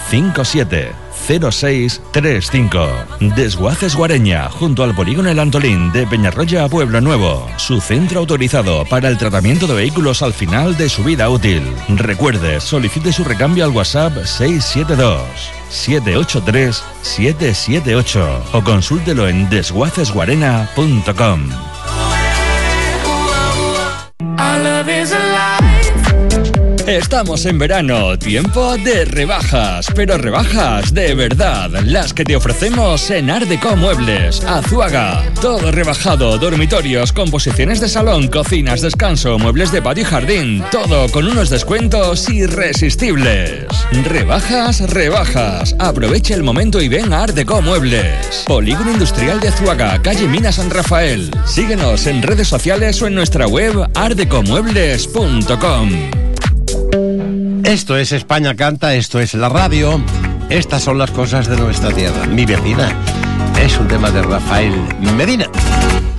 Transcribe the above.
57 0635. Desguaces Guareña, junto al polígono El Antolín de Peñarroya a Pueblo Nuevo. Su centro autorizado para el tratamiento de vehículos al final de su vida útil. Recuerde, solicite su recambio al WhatsApp 672 783 778 o consúltelo en desguacesguarena.com. Estamos en verano, tiempo de rebajas, pero rebajas de verdad, las que te ofrecemos en Art Deco Muebles, Azuaga. Todo rebajado, dormitorios, composiciones de salón, cocinas, descanso, muebles de patio y jardín, todo con unos descuentos irresistibles. Rebajas, rebajas. Aprovecha el momento y ven a Art Deco Muebles. Polígono Industrial de Azuaga, calle Mina San Rafael. Síguenos en redes sociales o en nuestra web artdecomuebles.com. Esto es España Canta, esto es la radio, estas son las cosas de nuestra tierra. Mi vecina es un tema de Rafael Medina.